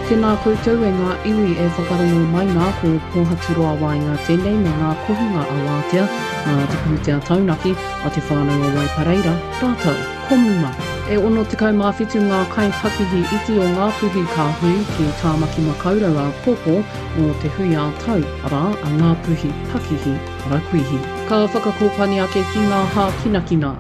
Tēnā koutou e ngā iwi e whakarongo mai ngā ko pōhaturoa wai ngā tēnei me ngā kohinga a wātea, ngā te pūtea taunaki a te whānau o Waipareira, rātau, komuma. E ono te kaumāwhitu ngā kai pakihi iti o ngā puhi ka hui ki tāmaki makaurau a pōpō o te hui a tau, arā a ngā puhi pakihi rakuihi. Ka whakakōpani ake ki ngā hā kinakina.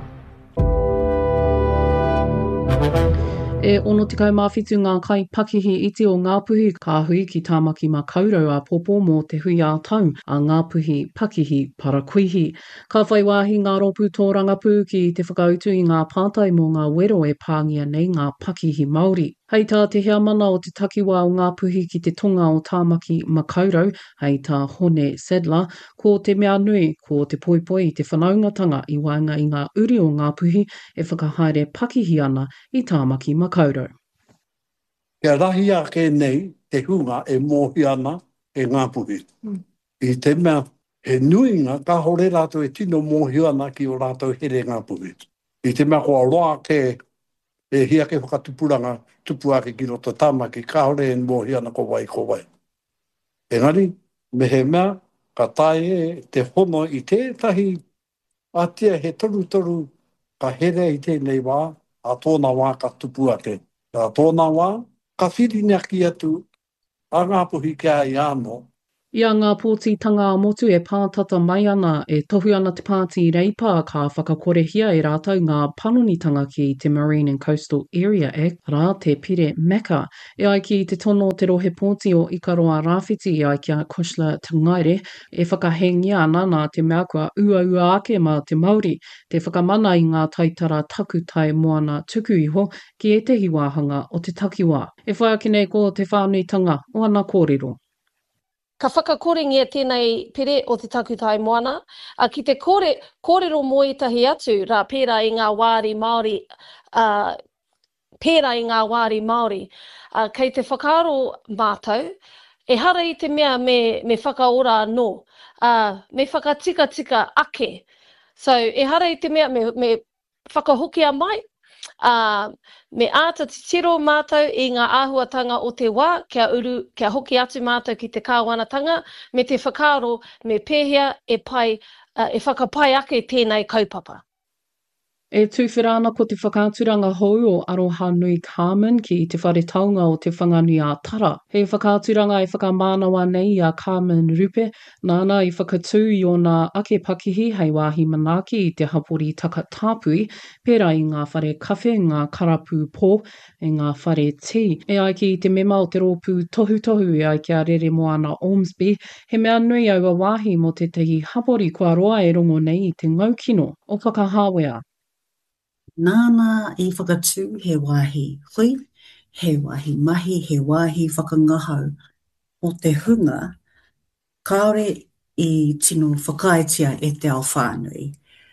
E ono te kaumāwhitu ngā kai pakihi iti o ngā puhi ka hui ki tāmaki makaurau a pōpō mō te hui a tau a ngā puhi pakihi parakuihi. Ka whai wāhi ngā ropu tō rangapū ki te whakautu i ngā pātai mō ngā wero e pāngia nei ngā pakihi Māori. Hei tā te hea mana o te takiwā o ngā puhi ki te tonga o tāmaki makaurau, hei tā Hone Sadler, ko te mea nui, ko te poipoi i te whanaungatanga i waenga i ngā uri o ngā puhi e whakahaere pakihi ana i tāmaki makaurau. Kia rahi ake nei, te hunga e mōhi ana e ngā puhi. I te mea, he nuinga, ka hore rātou e tino mōhi ana ki o rātou here ngā puhi. I te mea kua roa ke e hia ke whakatupuranga tupu ake ki roto tāmaki, ka hore e mōhi ana ko wai. Engari, me he mea, ka tae e te hono i tētahi atia he toru ka here i tēnei wā, a tōna wā ka tupu ake. A tōna wā, ka whirinaki atu a ngā puhi kia i anō. Ia ngā pōtitanga a motu e pātata mai ana e tohu ana te pāti reipa ka whakakorehia e rātou ngā panonitanga ki te Marine and Coastal Area Act, rā te pire MECA. E ai ki te tono te rohe pōti o Ikaroa Rāwhiti e ai kia Kushla Tangaire, e whakahengia ana nā te mea kua ua ake ma te Māori, te whakamana i ngā taitara takutai moana tuku iho ki e tehi wāhanga o te takiwā. E whai ake nei ko te whānuitanga o ana kōrero. Ka whakakorengia tēnei pere o te takutai moana, a ki te kōrero moetahi atu, rā pērā i ngā wāri Māori, kei te whakaaro mātou, e hara i te mea me whakaora anō, me whakatika ake. So, e hara i te mea me whakahokia mai, me āta te tiro mātou i ngā āhuatanga o te wā, kia hoki atu mātou ki te kāwanatanga, me te whakaaro, me pēhea e whakapai ake tēnei kaupapa. E tūwhirana ko te whakāturanga hou o Aroha Nui Carmen ki te whare taunga o te whanganui a Tara. He whakāturanga e whakamānawa nei a Carmen Rupe, nāna i whakatū i o nā ake pakihi hei wāhi manaaki i te hapori takatāpui, pērā i ngā whare kawhe, ngā karapu pō, e ngā whare tī. E ai ki te mema o te rōpū tohu e ai kia rere moana Ormsby, he mea nui aua wāhi mo te tehi hapori kua roa e rongo nei i te ngaukino o whakahāwea. Nāna i whakatū he wāhi hui, he wāhi mahi, he wāhi whakangahau o te hunga, kaore i tino whakaitia e te ao whānui.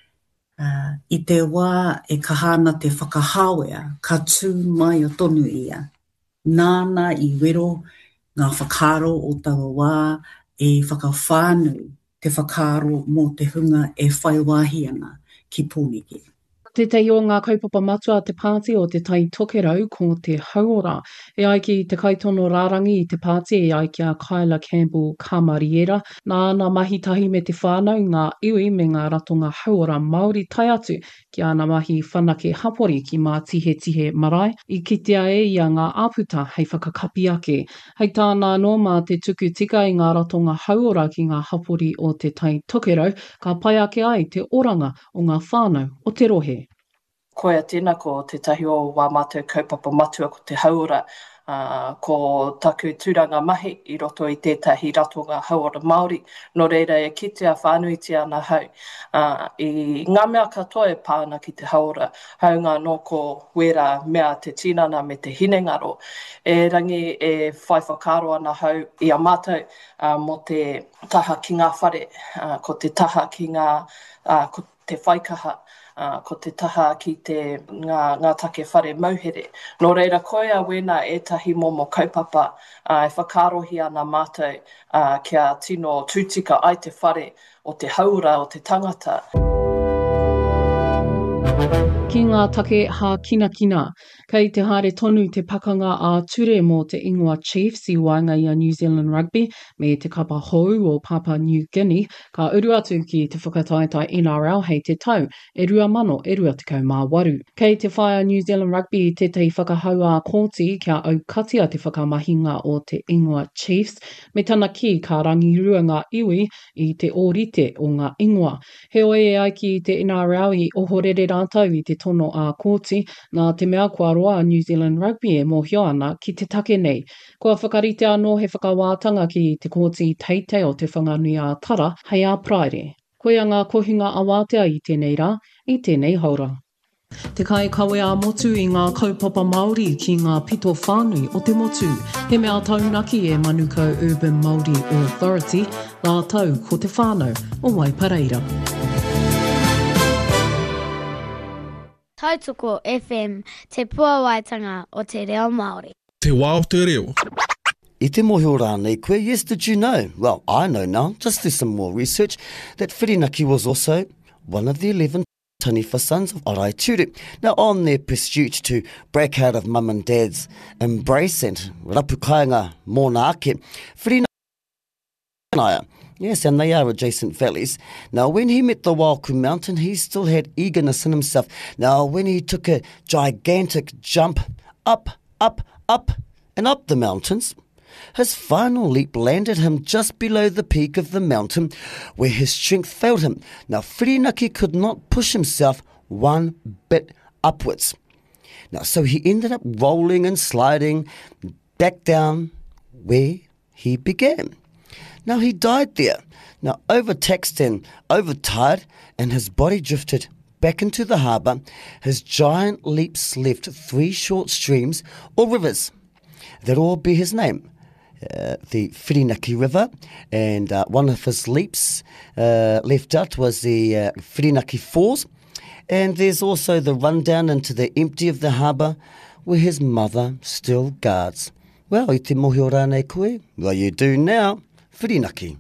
I te wā e kahana te whakahāwea, ka tū mai o tonu ia. Nāna i wero ngā whakaro o tawa wā e whakawhānui te whakaro mō te hunga e whai wāhi ana ki pōneke. Te tei o ngā kaupapa matua te pāti o te tai tokerau ko te hauora. E ai ki te kaitono rārangi i te pāti e ai kia Kyla Campbell Kamariera, nāna mahitahi me te whānau ngā iwi me ngā ratonga hauora Māori tai atu ki ana mahi whanake hapori ki mā tihe marae, i kitea e ia ngā āputa hei whakakapi ake. Hei tāna anō mā te tuku tika i ngā ratonga hauora ki ngā hapori o te tai tokerau, ka pai ake ai te oranga o ngā whānau o te rohe. Koia tēnā ko te tahi o wā mātou kaupapa matua ko te hauora, ko taku tūranga mahi i roto i tētahi ratonga hauora Māori, no reira e kitea whānuitia ana hau. I ngā mea katoa e pāna ki te hauora, haunga no ko wera mea te tinana me te hinengaro, e rangi e whai whakaro ana hau i a mātou mo te taha ki ngā whare, ko te taha ki ko te whaikaha, ko te taha ki ngā take whare mauhere. Nō reira koia wena etahi momo kaupapa e whakarohi ana mātou kia tino tūtika ai te whare o te haura o te tangata. Ki ngā take hā kina kina, kei te haere tonu te pakanga a ture mō te ingoa Chiefs I waenga I a New Zealand Rugby me te kapa hou o Papua New Guinea, ka uru atu ki te whakataetai NRL hei te tau, e 2028. Kei te whaia New Zealand Rugby I te whakahau a Kōti kia au katia te whakamahinga o te ingoa Chiefs, me tana ki ka rangirua ngā iwi I te ōrite o ngā ingoa. He oe e ai ki te NRL I ohorere rātau I te tono a Kōti, nā te mea kua roa New Zealand Rugby e mōhio ana ki te take nei. Kua whakarite anō he whakawātanga ki te Kōti teitei o te whanganui a Tara, hei a Praere. Koe a ngā kohinga awatea I tēnei rā, I tēnei haura. Te kai kawe a motu I ngā kaupapa Māori ki ngā pito whānui o te motu. He mea taunaki e Manukau Urban Māori Authority, la tau ko te whānau o Waipareira. Tautoko FM, te puawaitanga o te reo Māori. Te wā o te reo. I te mōhio rānei koe, yes, did you know? Well, I know now, just through some more research, that Whirinaki was also one of the 11 Taniwha sons of Arai Ture. Now, on their pursuit to break out of mum and dad's embrace and rapukainga mōna ake, Whirinaki, yes, and they are adjacent valleys. Now, when he met the Waiku Mountain, he still had eagerness in himself. Now, when he took a gigantic jump up, and up the mountains, his final leap landed him just below the peak of the mountain where his strength failed him. Now, Whirinaki could not push himself one bit upwards. Now, so he ended up rolling and sliding back down where he began. Now, he died there. Now, overtaxed and overtired, and his body drifted back into the harbour. His giant leaps left 3 short streams or rivers that all bear his name. The Whirinaki River, and one of his leaps left out was the Whirinaki Falls, and there's also the rundown into the empty of the harbour where his mother still guards. Well, I te mōhio rānei koe. Well, you do now. Whirinaki.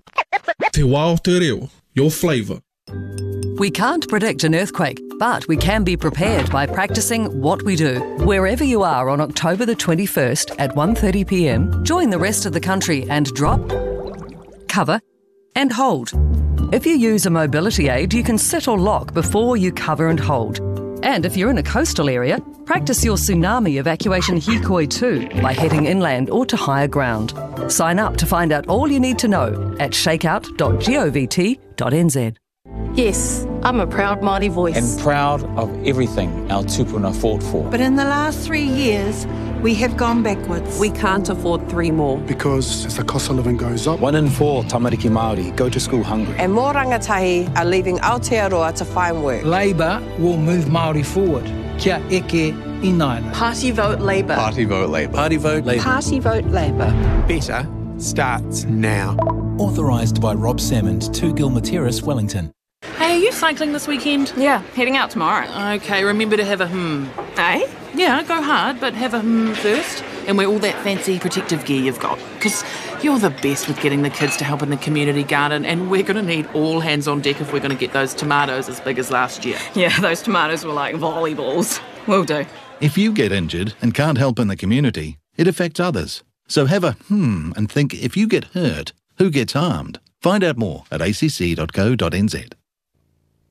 Te wā o te reo. Your flavour. We can't predict an earthquake, but we can be prepared by practicing what we do. Wherever you are on October the 21st at 1:30 p.m, join the rest of the country and drop, cover and hold. If you use a mobility aid, you can sit or lock before you cover and hold. And if you're in a coastal area, practice your tsunami evacuation hikoi too by heading inland or to higher ground. Sign up to find out all you need to know at shakeout.govt.nz. Yes, I'm a proud Māori voice. And proud of everything our tupuna fought for. But in the last 3 years, we have gone backwards. We can't afford 3 more. Because as the cost of living goes up, 1 in 4 tamariki Māori go to school hungry. And more rangatahi are leaving Aotearoa to find work. Labour will move Māori forward. Kia eke inaina. Party vote Labour. Party vote Labour. Party vote Labour. Party vote Labour. Better starts now. Authorised by Rob Salmond, 2 Gilmer Terrace, Wellington. Hey, are you cycling this weekend? Yeah, heading out tomorrow. Okay, remember to have a Eh? Yeah, go hard, but have a first. And wear all that fancy protective gear you've got. Because you're the best with getting the kids to help in the community garden, and we're going to need all hands on deck if we're going to get those tomatoes as big as last year. Yeah, those tomatoes were like volleyballs. Will do. If you get injured and can't help in the community, it affects others. So have a and think, if you get hurt, who gets harmed? Find out more at acc.co.nz.